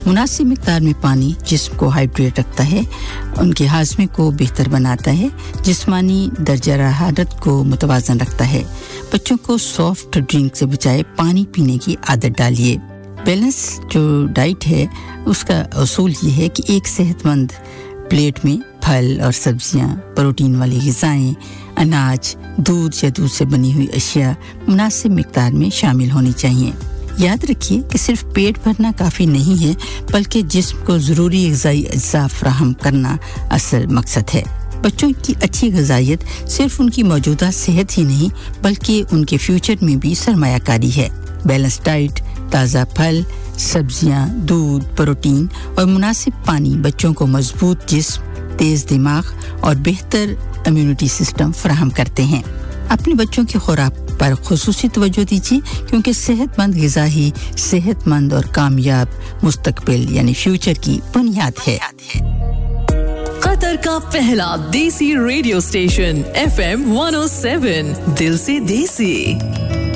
मुनासिब मिक़दार में पानी जिस्म को हाइड्रेट रखता है, उनके हाज़मे को बेहतर बनाता है, जिस्मानी दर्जा हरारत को मुतवाज़न रखता है। बच्चों को सॉफ्ट ड्रिंक से बजाय पानी पीने की आदत डालिए। बैलेंस जो डाइट है उसका असूल ये है कि एक सेहतमंद प्लेट में फल और सब्जियां, प्रोटीन वाली ग़िज़ाएं, अनाज, दूध या दूध से बनी हुई अशिया मुनासिब मिक़दार में शामिल होनी चाहिए। याद रखिए कि सिर्फ पेट भरना काफ़ी नहीं है, बल्कि जिस्म को ज़रूरी ग़िज़ाई अज्जा फ़राहम करना असल मकसद है। बच्चों की अच्छी ग़िज़ाइयत सिर्फ उनकी मौजूदा सेहत ही नहीं, बल्कि उनके फ्यूचर में भी सरमायाकारी है। बैलेंस डाइट, ताज़ा फल, सब्जियां, दूध, प्रोटीन और मुनासिब पानी बच्चों को मजबूत जिस्म, तेज़ दिमाग और बेहतर इम्यूनिटी सिस्टम फराहम करते हैं। अपने बच्चों की खुराक पर खुसूसी तवज्जो दीजिए, क्योंकि सेहतमंद ग़िज़ा ही सेहतमंद और कामयाब मुस्तकबिल यानी फ्यूचर की बुनियाद है। कतर का पहला देसी रेडियो स्टेशन FM 107 दिल से देसी।